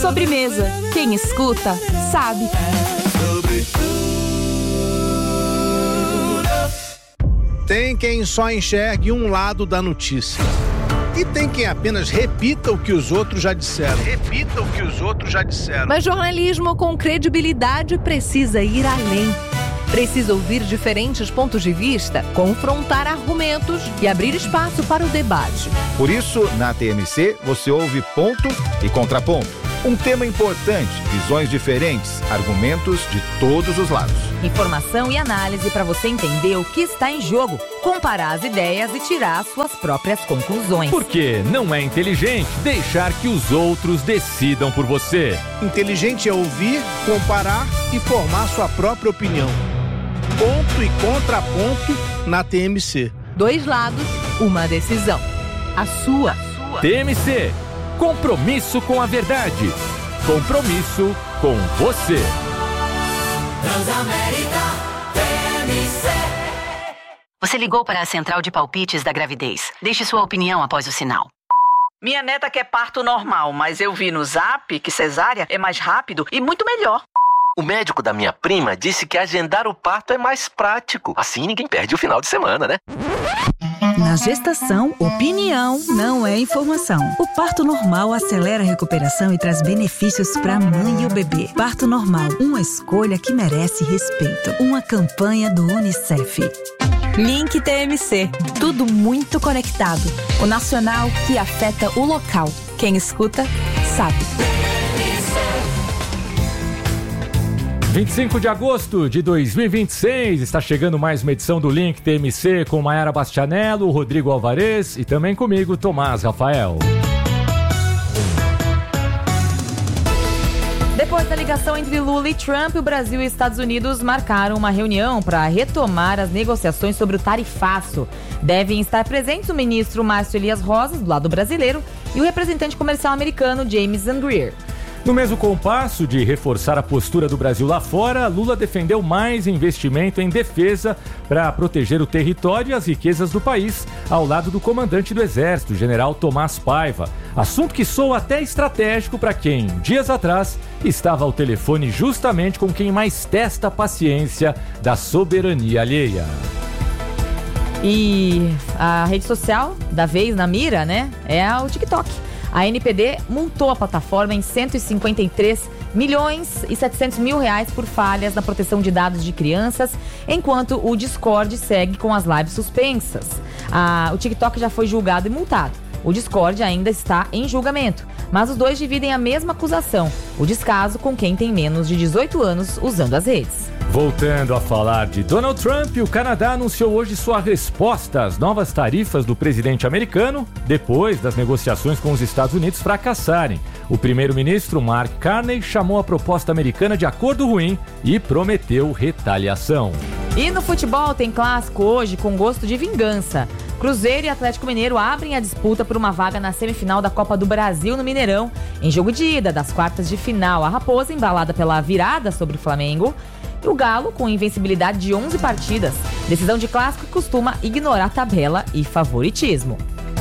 Sobremesa. Quem escuta, sabe. Tem quem só enxergue um lado da notícia. E tem quem apenas repita o que os outros já disseram. Mas jornalismo com credibilidade precisa ir além. Precisa ouvir diferentes pontos de vista, confrontar argumentos e abrir espaço para o debate. Por isso, na TMC, você ouve ponto e contraponto. Um tema importante, visões diferentes, argumentos de todos os lados. Informação e análise para você entender o que está em jogo, comparar as ideias e tirar as suas próprias conclusões. Porque não é inteligente deixar que os outros decidam por você. Inteligente é ouvir, comparar e formar sua própria opinião. Ponto e contraponto na TMC. 2 lados, uma decisão. A sua. TMC. Compromisso com a verdade. Compromisso com você. Transamérica TMC. Você ligou para a central de palpites da gravidez. Deixe sua opinião após o sinal. Minha neta quer parto normal, mas eu vi no Zap que cesárea é mais rápido e muito melhor. O médico da minha prima disse que agendar o parto é mais prático. Assim ninguém perde o final de semana, né? Na gestação, opinião não é informação. O parto normal acelera a recuperação e traz benefícios para a mãe e o bebê. Parto normal, uma escolha que merece respeito. Uma campanha do UNICEF. Link TMC. Tudo muito conectado. O nacional que afeta o local. Quem escuta, sabe. 25 de agosto de 2026, está chegando mais uma edição do Link TMC com Maiara Bastianello, Rodrigo Alvarez e também comigo, Tomás Rafael. Depois da ligação entre Lula e Trump, o Brasil e Estados Unidos marcaram uma reunião para retomar as negociações sobre o tarifaço. Devem estar presentes o ministro Márcio Elias Rosas, do lado brasileiro, e o representante comercial americano James Greer. No mesmo compasso de reforçar a postura do Brasil lá fora, Lula defendeu mais investimento em defesa para proteger o território e as riquezas do país, ao lado do comandante do Exército, general Tomás Paiva. Assunto que soa até estratégico para quem, dias atrás, estava ao telefone justamente com quem mais testa a paciência da soberania alheia. E a rede social da vez na mira, né, é o TikTok. A NPD multou a plataforma em 153 milhões e 700 mil reais por falhas na proteção de dados de crianças, enquanto o Discord segue com as lives suspensas. O TikTok já foi julgado e multado. O Discord ainda está em julgamento, mas os dois dividem a mesma acusação, o descaso com quem tem menos de 18 anos usando as redes. Voltando a falar de Donald Trump, o Canadá anunciou hoje sua resposta às novas tarifas do presidente americano, depois das negociações com os Estados Unidos fracassarem. O primeiro-ministro Mark Carney chamou a proposta americana de acordo ruim e prometeu retaliação. E no futebol tem clássico hoje com gosto de vingança. Cruzeiro e Atlético Mineiro abrem a disputa por uma vaga na semifinal da Copa do Brasil no Mineirão, em jogo de ida das quartas de final. A Raposa, embalada pela virada sobre o Flamengo, e o Galo, com invencibilidade de 11 partidas. Decisão de clássico que costuma ignorar tabela e favoritismo.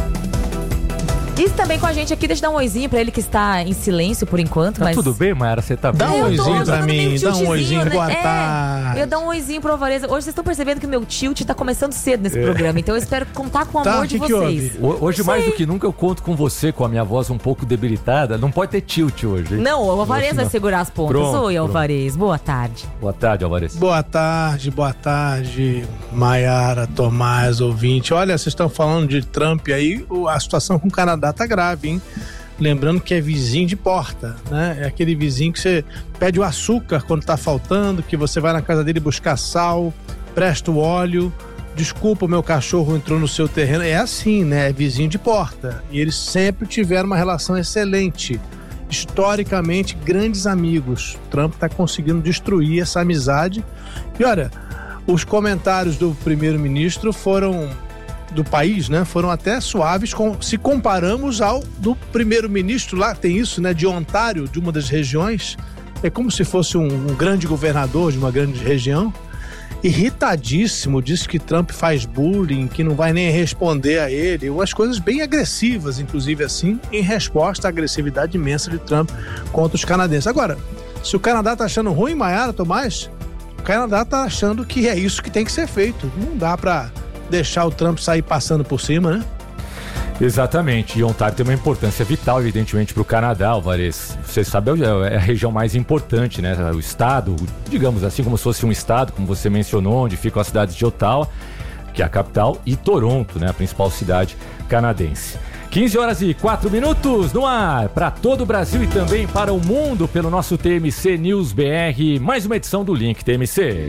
E também com a gente aqui, deixa eu dar um oizinho pra ele que está em silêncio por enquanto. Tá tudo bem, Maiara? Você tá bem? Dá um oizinho pra mim, dá um oizinho, né? boa tarde. Eu ia dar um oizinho pro Alvarez. Hoje vocês estão percebendo que o meu tilt tá começando cedo nesse programa, então eu espero contar com o amor de vocês. Hoje, mais do que nunca, eu conto com você, com a minha voz um pouco debilitada. Não pode ter tilt hoje, hein? Não, o Alvarez vai segurar as pontas. Oi, Alvarez, boa tarde. Boa tarde, Alvarez. Boa tarde, Maiara, Tomás, ouvinte. Olha, vocês estão falando de Trump aí, a situação com o Canadá tá grave, hein? Lembrando que é vizinho de porta, né? É aquele vizinho que você pede o açúcar quando tá faltando, que você vai na casa dele buscar sal, presta o óleo, desculpa, o meu cachorro entrou no seu terreno. É assim, né? É vizinho de porta. E eles sempre tiveram uma relação excelente. Historicamente, grandes amigos. Trump tá conseguindo destruir essa amizade. E olha, os comentários do primeiro-ministro do país, né, foram até suaves se comparamos ao do primeiro-ministro lá, tem isso, né, de Ontário, de uma das regiões, é como se fosse um grande governador de uma grande região. irritadíssimo, disse que Trump faz bullying, que não vai nem responder a ele, umas coisas bem agressivas, inclusive assim, em resposta à agressividade imensa de Trump contra os canadenses. Agora, se o Canadá tá achando ruim, Maiara, Tomás, o Canadá tá achando que é isso que tem que ser feito. Não dá pra deixar o Trump sair passando por cima, né? Exatamente, e Ontário tem uma importância vital, evidentemente, para o Canadá, Alvarez. Você sabe, é a região mais importante, né? O estado, digamos assim, como se fosse um estado, como você mencionou, onde ficam as cidades de Ottawa, que é a capital, e Toronto, né? A principal cidade canadense. 15h04 no ar, para todo o Brasil e também para o mundo, pelo nosso TMC News BR, mais uma edição do Link TMC.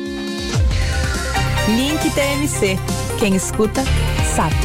Link TMC, quem escuta, sabe.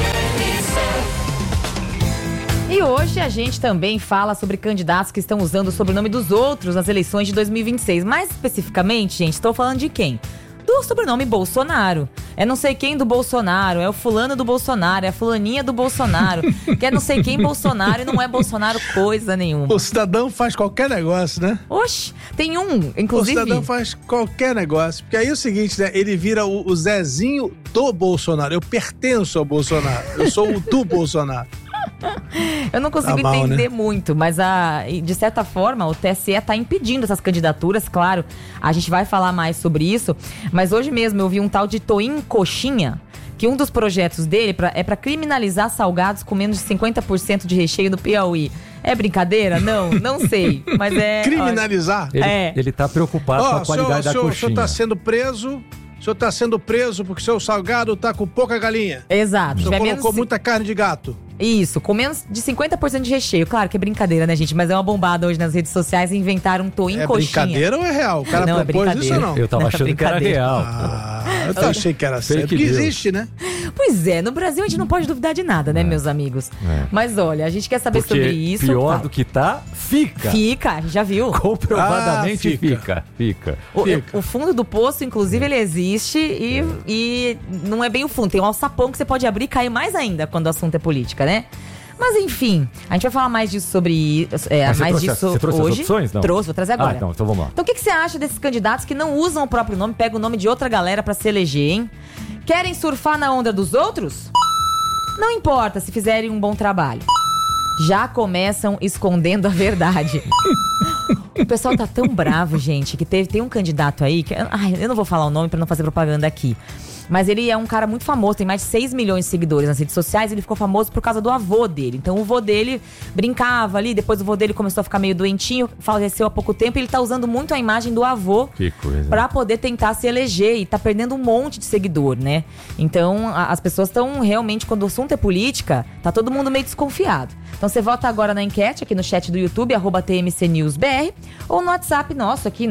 E hoje a gente também fala sobre candidatos que estão usando o sobrenome dos outros nas eleições de 2026. Mais especificamente, gente, estou falando de quem? Do sobrenome Bolsonaro. É não sei quem do Bolsonaro, é o fulano do Bolsonaro, é a fulaninha do Bolsonaro, que é não sei quem Bolsonaro e não é Bolsonaro coisa nenhuma. O cidadão faz qualquer negócio, né? Oxe, tem um, inclusive... O cidadão faz qualquer negócio, porque aí é o seguinte, né? Ele vira o Zezinho do Bolsonaro. Eu pertenço ao Bolsonaro, eu sou o do Bolsonaro. Eu não consigo entender muito, mas de certa forma o TSE está impedindo essas candidaturas, claro. A gente vai falar mais sobre isso, mas hoje mesmo eu vi um tal de Toim Coxinha, que um dos projetos dele é para criminalizar salgados com menos de 50% de recheio no Piauí. É brincadeira? Não sei, mas é... Criminalizar? Ele tá preocupado com a qualidade da coxinha. O senhor está sendo preso... O senhor está sendo preso porque o seu salgado está com pouca galinha. Exato. O senhor colocou muita carne de gato. Isso, com menos de 50% de recheio. Claro que é brincadeira, né, gente? Mas é uma bombada hoje nas redes sociais inventar um Toim Coxinha. É brincadeira ou é real? O cara propôs isso ou não? Eu tava achando que era real. Eu achei que era sério, porque existe, né? Pois é, no Brasil a gente não pode duvidar de nada, né, meus amigos? Mas olha, a gente quer saber sobre isso. Pior do que tá, fica. Fica, a gente já viu. Comprovadamente fica. O fundo do poço, inclusive, ele existe e não é bem o fundo. Tem um alçapão que você pode abrir e cair mais ainda quando o assunto é política, né? Mas enfim, a gente vai falar mais disso sobre você trouxe hoje. As opções? Não. Trouxe, vou trazer agora. Então vamos lá. Então o que você acha desses candidatos que não usam o próprio nome, pegam o nome de outra galera pra se eleger, hein? Querem surfar na onda dos outros? Não importa se fizerem um bom trabalho. Já começam escondendo a verdade. O pessoal tá tão bravo, gente, que tem um candidato aí que... eu não vou falar o nome pra não fazer propaganda aqui. Mas ele é um cara muito famoso, tem mais de 6 milhões de seguidores nas redes sociais. Ele ficou famoso por causa do avô dele. Então o avô dele brincava ali, depois o avô dele começou a ficar meio doentinho, faleceu há pouco tempo. E ele tá usando muito a imagem do avô pra poder tentar se eleger. E tá perdendo um monte de seguidor, né? Então as pessoas estão realmente, quando o assunto é política, tá todo mundo meio desconfiado. Então você vota agora na enquete aqui no chat do YouTube, @TMCNewsBR, ou no WhatsApp nosso aqui,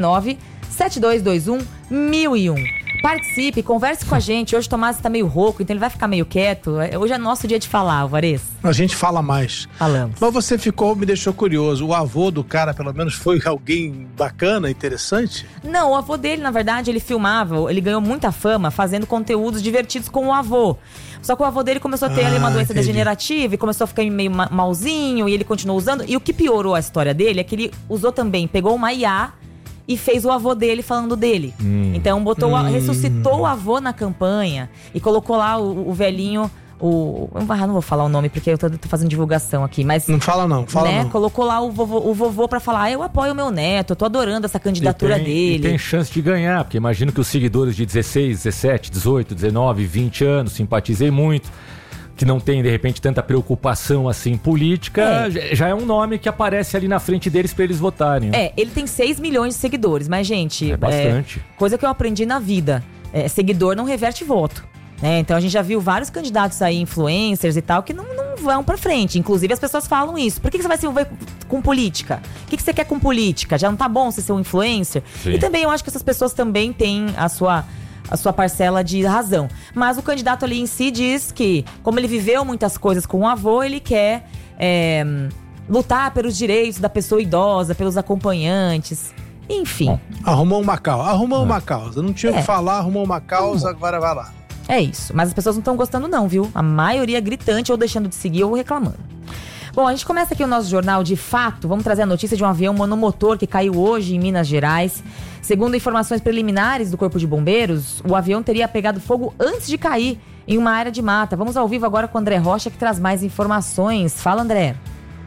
97221-1001. Participe, converse com a gente. Hoje o Tomás tá meio rouco, então ele vai ficar meio quieto. Hoje é nosso dia de falar, Alvarez. A gente fala mais. Falamos. Mas você me deixou curioso. O avô do cara, pelo menos, foi alguém bacana, interessante? Não, o avô dele, na verdade, ele filmava, ele ganhou muita fama fazendo conteúdos divertidos com o avô. Só que o avô dele começou a ter ali uma doença degenerativa e começou a ficar meio malzinho e ele continuou usando. E o que piorou a história dele é que ele usou também, pegou uma IA e fez o avô dele falando dele. Então ressuscitou o avô na campanha e colocou lá o velhinho, não vou falar o nome porque eu tô fazendo divulgação aqui, mas... Não fala não. Colocou lá o vovô pra falar, eu apoio o meu neto, eu tô adorando essa candidatura dele. E tem chance de ganhar, porque imagino que os seguidores de 16, 17, 18, 19, 20 anos, simpatizei muito, que não tem, de repente, tanta preocupação assim política, já é um nome que aparece ali na frente deles pra eles votarem. Ele tem 6 milhões de seguidores, mas, gente... É bastante. Coisa que eu aprendi na vida. Seguidor não reverte voto. Né? Então a gente já viu vários candidatos aí, influencers e tal, que não vão pra frente. Inclusive as pessoas falam isso. Por que você vai se envolver com política? O que você quer com política? Já não tá bom você ser um influencer? Sim. E também eu acho que essas pessoas também têm a sua parcela de razão. Mas o candidato ali em si diz que, como ele viveu muitas coisas com o avô, ele quer lutar pelos direitos da pessoa idosa, pelos acompanhantes, enfim. Arrumou uma causa. Não tinha o que falar, arrumou uma causa, agora vai lá. É isso, mas as pessoas não estão gostando não, viu? A maioria gritante ou deixando de seguir ou reclamando. Bom, a gente começa aqui o nosso jornal de fato. Vamos trazer a notícia de um avião monomotor que caiu hoje em Minas Gerais. Segundo informações preliminares do Corpo de Bombeiros, o avião teria pegado fogo antes de cair em uma área de mata. Vamos ao vivo agora com o André Rocha, que traz mais informações. Fala, André.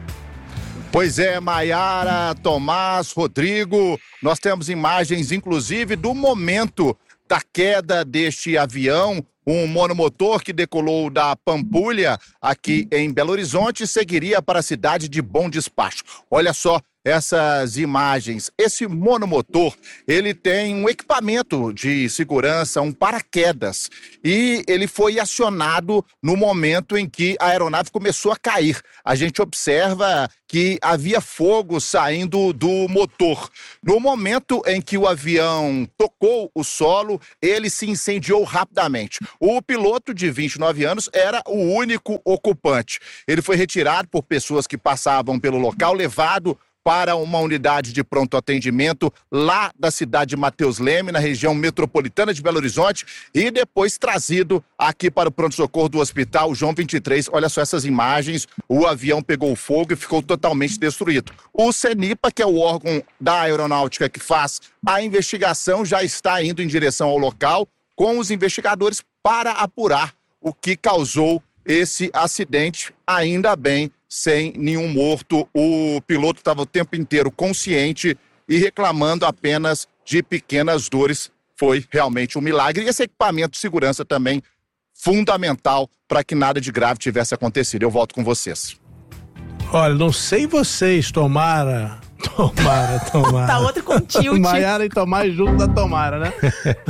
Pois é, Maiara, Tomás, Rodrigo, nós temos imagens, inclusive, do momento da queda deste avião, um monomotor que decolou da Pampulha, aqui em Belo Horizonte, e seguiria para a cidade de Bom Despacho. Olha só essas imagens. Esse monomotor, ele tem um equipamento de segurança, um paraquedas, e ele foi acionado no momento em que a aeronave começou a cair. A gente observa que havia fogo saindo do motor. No momento em que o avião tocou o solo, ele se incendiou rapidamente. O piloto de 29 anos era o único ocupante. Ele foi retirado por pessoas que passavam pelo local, levado para uma unidade de pronto atendimento lá da cidade de Mateus Leme, na região metropolitana de Belo Horizonte, e depois trazido aqui para o pronto-socorro do Hospital João 23. Olha só essas imagens, o avião pegou fogo e ficou totalmente destruído. O CENIPA, que é o órgão da aeronáutica que faz a investigação, já está indo em direção ao local com os investigadores para apurar o que causou esse acidente, ainda bem, sem nenhum morto. O piloto estava o tempo inteiro consciente e reclamando apenas de pequenas dores. Foi realmente um milagre. E esse equipamento de segurança também fundamental para que nada de grave tivesse acontecido. Eu volto com vocês. Olha, não sei vocês, Tomara. Tá outro com tilt. Maiara e Tomás junto da Tomara, né?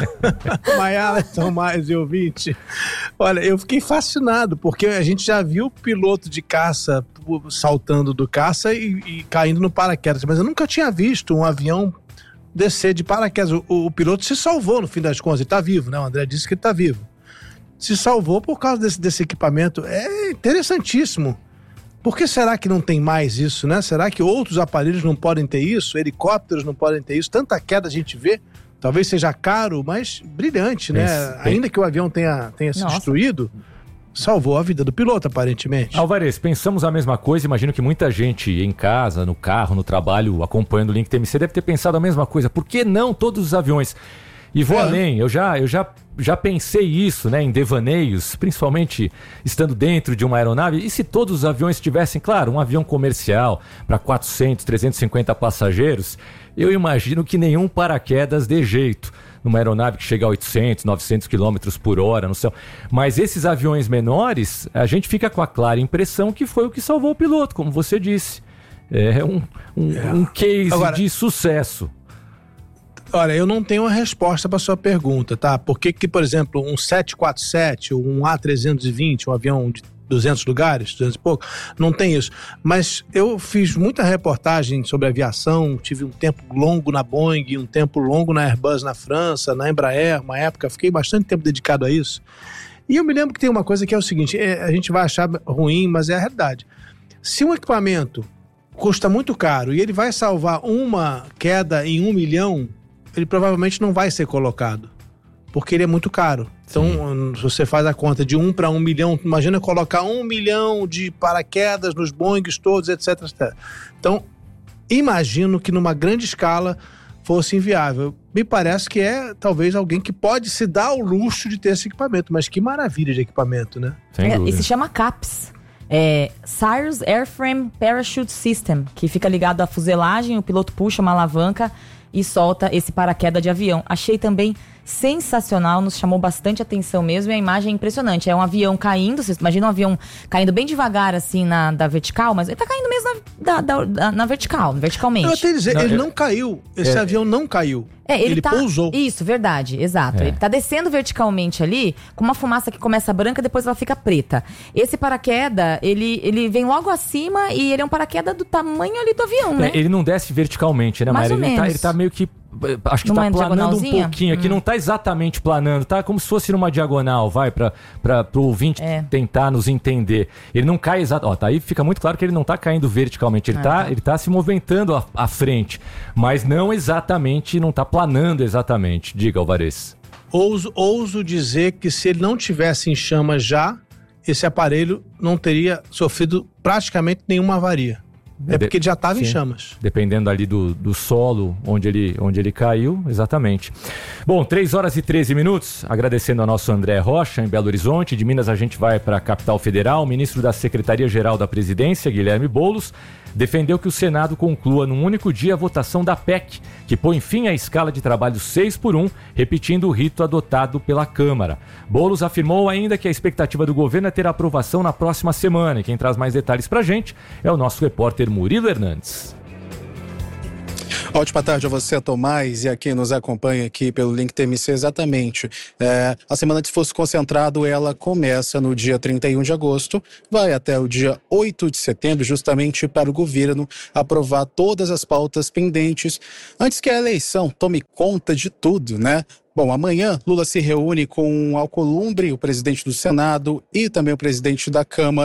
Maiara e Tomás e ouvinte. Olha, eu fiquei fascinado, porque a gente já viu piloto de caça saltando do caça e caindo no paraquedas, mas eu nunca tinha visto um avião descer de paraquedas. O piloto se salvou no fim das contas, ele tá vivo, né? O André disse que ele tá vivo. Se salvou por causa desse equipamento. É interessantíssimo. Por que será que não tem mais isso, né? Será que outros aparelhos não podem ter isso? Helicópteros não podem ter isso? Tanta queda a gente vê. Talvez seja caro, mas brilhante, né? Ainda que o avião tenha se destruído, salvou a vida do piloto, aparentemente. Alvarez, pensamos a mesma coisa. Imagino que muita gente em casa, no carro, no trabalho, acompanhando o Link TMC, deve ter pensado a mesma coisa. Por que não todos os aviões? E vou além, eu já pensei isso, né, em devaneios, principalmente estando dentro de uma aeronave. E se todos os aviões tivessem, claro, um avião comercial para 400, 350 passageiros, eu imagino que nenhum paraquedas dê jeito numa aeronave que chega a 800, 900 km por hora no céu. Mas esses aviões menores, a gente fica com a clara impressão que foi o que salvou o piloto, como você disse. É um case agora, de sucesso. Olha, eu não tenho uma resposta para sua pergunta, tá? Por que, por exemplo, um 747, um A320, um avião de 200 lugares, 200 e pouco, não tem isso. Mas eu fiz muita reportagem sobre aviação, tive um tempo longo na Boeing, um tempo longo na Airbus na França, na Embraer, uma época, fiquei bastante tempo dedicado a isso. E eu me lembro que tem uma coisa que é o seguinte, a gente vai achar ruim, mas é a realidade. Se um equipamento custa muito caro e ele vai salvar uma queda em 1 milhão, ele provavelmente não vai ser colocado, porque ele é muito caro. Então, se você faz a conta de 1 para 1 milhão, imagina colocar 1 milhão de paraquedas nos Boeings todos, etc, etc. Então, imagino que numa grande escala fosse inviável. Me parece que é talvez alguém que pode se dar o luxo de ter esse equipamento, mas que maravilha de equipamento, né? E se chama CAPS. Cirrus Airframe Parachute System, que fica ligado à fuselagem, o piloto puxa uma alavanca e solta esse paraquedas de avião. Achei também sensacional, nos chamou bastante atenção mesmo, e a imagem é impressionante. É um avião caindo, vocês imaginam um avião caindo bem devagar assim da vertical, mas ele tá caindo mesmo na vertical, verticalmente. Eu até dizer, ele não caiu, esse avião não caiu. Ele pousou. Isso, verdade, exato. Ele tá descendo verticalmente ali, com uma fumaça que começa branca, depois ela fica preta. Esse paraquedas, ele vem logo acima e ele é um paraquedas do tamanho ali do avião, né? Ele não desce verticalmente, né, Mayra? Ele tá meio que... Acho que tá planando um pouquinho aqui, não tá exatamente planando, tá como se fosse numa diagonal, pro ouvinte tentar nos entender. Ele não cai exatamente, tá aí, fica muito claro que ele não tá caindo verticalmente, ele tá se movimentando à frente, mas não exatamente, não tá planando exatamente. Diga, Alvarez. Ouso dizer que se ele não tivesse em chamas já, esse aparelho não teria sofrido praticamente nenhuma avaria. É porque já estava em chamas. Dependendo ali do solo onde ele caiu, exatamente. Bom, 3h13, agradecendo ao nosso André Rocha, em Belo Horizonte. De Minas a gente vai para a capital federal. O ministro da Secretaria-Geral da Presidência, Guilherme Boulos, defendeu que o Senado conclua num único dia a votação da PEC, que põe fim à escala de trabalho 6x1, repetindo o rito adotado pela Câmara. Boulos afirmou ainda que a expectativa do governo é ter a aprovação na próxima semana. E quem traz mais detalhes pra gente é o nosso repórter Murilo Hernandes. Ótima tarde a você, Tomás, e a quem nos acompanha aqui pelo Link TMC. Exatamente. A Semana de Esforço Concentrado, ela começa no dia 31 de agosto, vai até o dia 8 de setembro, justamente para o governo aprovar todas as pautas pendentes, antes que a eleição tome conta de tudo, né? Bom, amanhã Lula se reúne com Alcolumbre, o presidente do Senado, e também o presidente da Câmara.